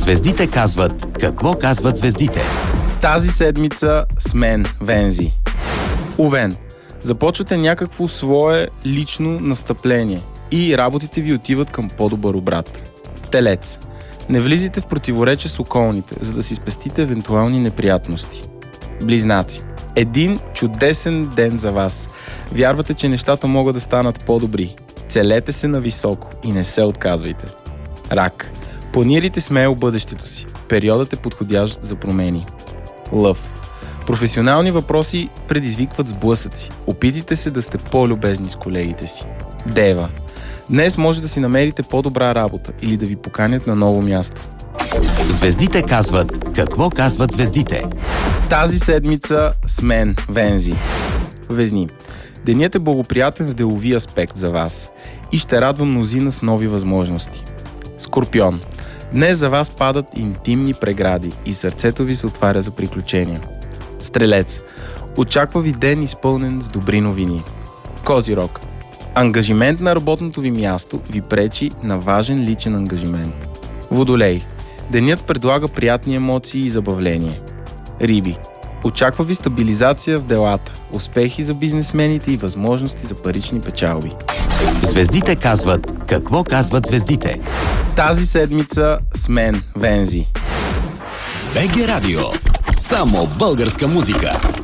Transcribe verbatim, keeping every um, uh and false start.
Звездите казват какво казват звездите. Тази седмица с мен, Вензи. Овен, започвате някакво свое лично настъпление и работите ви отиват към по-добър обрат. Телец, не влизайте в противоречие с околните, за да си спестите евентуални неприятности. Близнаци, един чудесен ден за вас. Вярвате, че нещата могат да станат по-добри. Целете се на високо и не се отказвайте. Рак, планирайте смело бъдещето си. Периодът е подходящ за промени. Лъв, професионални въпроси предизвикват сблъсъци. Опитайте се да сте по-любезни с колегите си. Дева, днес може да си намерите по-добра работа или да ви поканят на ново място. Звездите казват какво казват звездите. Тази седмица с мен, Вензи. Везни, денят е благоприятен в делови аспект за вас и ще радва мнозина с нови възможности. Скорпион, днес за вас падат интимни прегради и сърцето ви се отваря за приключения. Стрелец, очаква ви ден изпълнен с добри новини. Козирог, ангажимент на работното ви място ви пречи на важен личен ангажимент. Водолей, денят предлага приятни емоции и забавление. Риби, очаква ви стабилизация в делата, успехи за бизнесмените и възможности за парични печалби. Звездите казват какво казват звездите. Тази седмица с мен, Вензи. БГ Радио. Само българска музика.